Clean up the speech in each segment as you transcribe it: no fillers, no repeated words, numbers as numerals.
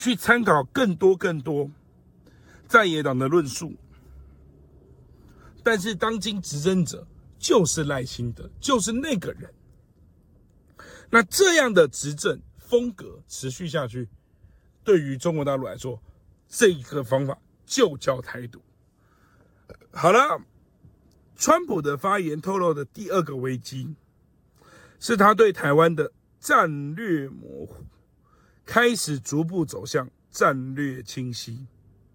去参考更多在野党的论述。但是当今执政者就是赖清德，就是那个人。那这样的执政风格持续下去，对于中国大陆来说，这个方法就叫台独。好了，川普的发言透露的第二个危机，是他对台湾的战略模糊开始逐步走向战略清晰。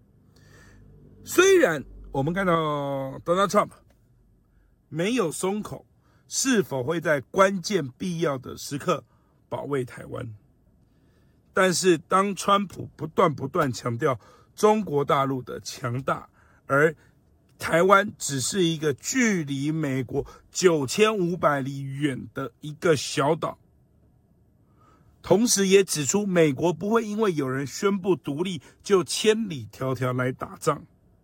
虽然我们看到 Donald Trump 没有松口，是否会在关键必要的时刻保卫台湾？但是当川普不断强调中国大陆的强大，而台湾只是一个距离美国9500里远的一个小岛，同时也指出美国不会因为有人宣布独立就千里迢迢来打仗。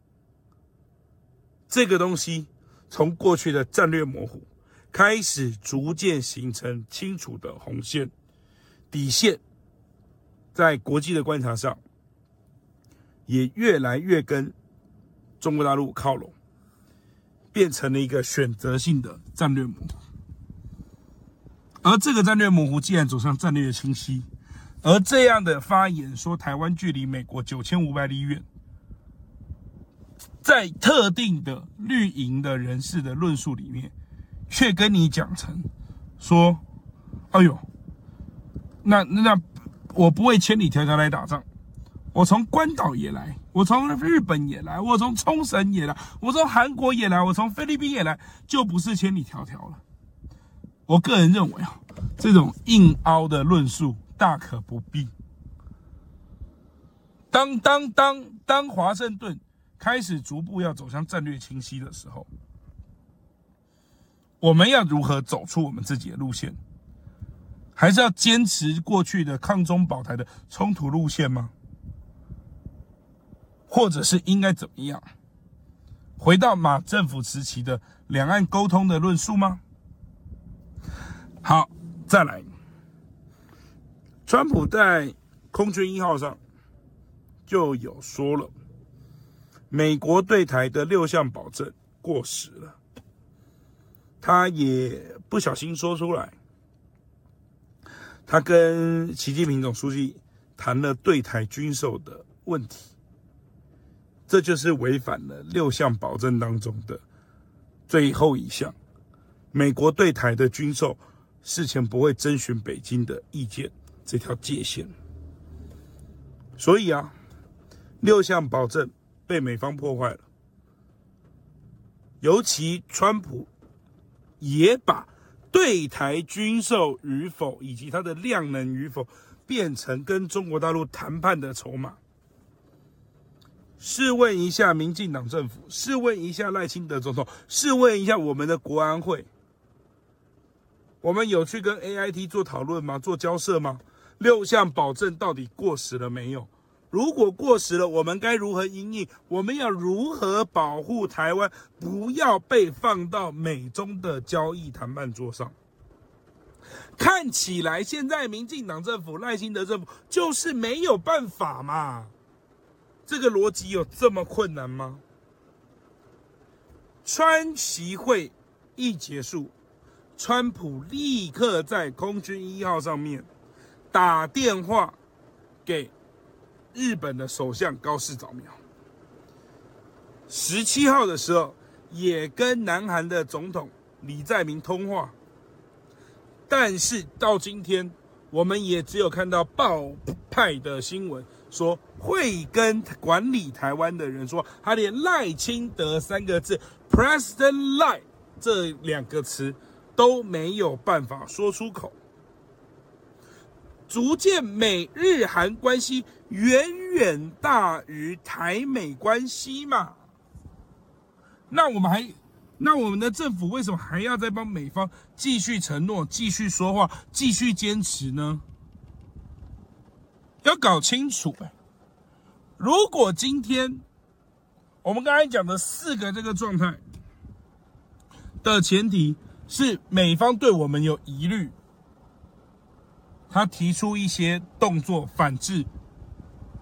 这个东西从过去的战略模糊开始逐渐形成清楚的红线底线，在国际的观察上也越来越跟中国大陆靠拢，变成了一个选择性的战略模糊。而这个战略模糊既然走向战略清晰，而这样的发言说台湾距离美国9500里远，在特定的绿营的人士的论述里面，却跟你讲成说，哎呦，那我不会千里迢迢来打仗，我从关岛也来，我从日本也来，我从冲绳也来，我从韩国也来，我从菲律宾也来，就不是千里迢迢了。我个人认为啊，这种硬凹的论述大可不必。当华盛顿开始逐步要走向战略清晰的时候，我们要如何走出我们自己的路线？还是要坚持过去的抗中保台的冲突路线吗？或者是应该怎么样？回到马政府时期的两岸沟通的论述吗？好，再来，川普在空军1号上就有说了，美国对台的6项保证过时了，他也不小心说出来，他跟习近平总书记谈了对台军售的问题，这就是违反了6项保证当中的最后一项，美国对台的军售事前不会征询北京的意见这条界限。所以啊，6项保证被美方破坏了，尤其川普也把对台军售与否以及它的量能与否变成跟中国大陆谈判的筹码。试问一下民进党政府，试问一下赖清德总统，试问一下我们的国安会，我们有去跟 AIT 做讨论吗？做交涉吗？6项保证到底过时了没有？如果过时了，我们该如何因应？我们要如何保护台湾不要被放到美中的交易谈判桌上？看起来现在民进党政府、赖清德政府就是没有办法嘛。这个逻辑有这么困难吗？川习会一结束，川普立刻在空军1号上面打电话给日本的首相高市早苗，17号的时候也跟南韩的总统李在明通话，但是到今天我们也只有看到报派的新闻说会跟管理台湾的人说，他连赖清德3个字 President Lai 这2个词都没有办法说出口，逐渐美日韩关系远远大于台美关系嘛。那我们的政府为什么还要再帮美方继续承诺、继续说话、继续坚持呢？要搞清楚如果今天我们刚才讲的4个这个状态的前提是美方对我们有疑虑，他提出一些动作反制